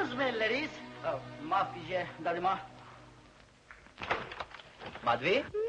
Excuse me, ladies. माफ कीजिए दादी माँ। माधवी